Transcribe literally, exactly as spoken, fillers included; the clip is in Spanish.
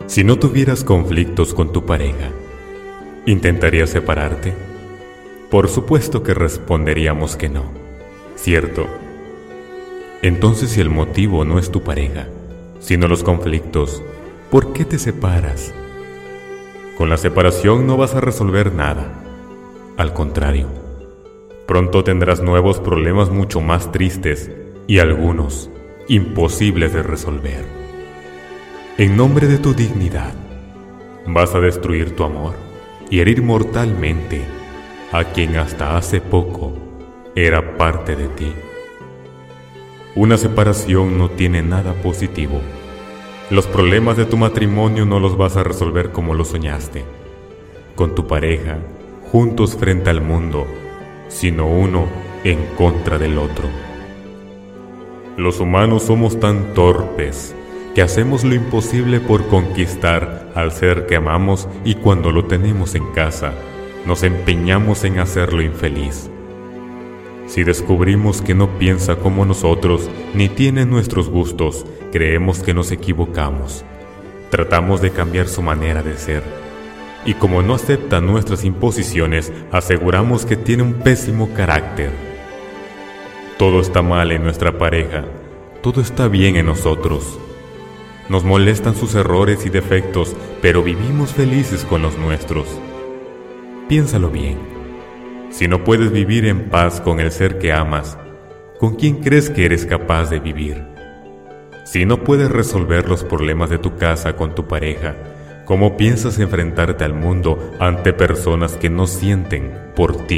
Si no tuvieras conflictos con tu pareja, ¿intentarías separarte? Por supuesto que responderíamos que no, ¿cierto? Entonces, si el motivo no es tu pareja, sino los conflictos, ¿por qué te separas? Con la separación no vas a resolver nada. Al contrario, pronto tendrás nuevos problemas mucho más tristes y algunos imposibles de resolver. En nombre de tu dignidad, vas a destruir tu amor y herir mortalmente a quien hasta hace poco era parte de ti. Una separación no tiene nada positivo. Los problemas de tu matrimonio no los vas a resolver como lo soñaste, con tu pareja, juntos frente al mundo, sino uno en contra del otro. Los humanos somos tan torpes que hacemos lo imposible por conquistar al ser que amamos, y cuando lo tenemos en casa, nos empeñamos en hacerlo infeliz. Si descubrimos que no piensa como nosotros ni tiene nuestros gustos, creemos que nos equivocamos. Tratamos de cambiar su manera de ser, y como no acepta nuestras imposiciones, aseguramos que tiene un pésimo carácter. Todo está mal en nuestra pareja, todo está bien en nosotros. Nos molestan sus errores y defectos, pero vivimos felices con los nuestros. Piénsalo bien. Si no puedes vivir en paz con el ser que amas, ¿con quién crees que eres capaz de vivir? Si no puedes resolver los problemas de tu casa con tu pareja, ¿cómo piensas enfrentarte al mundo ante personas que no sienten por ti?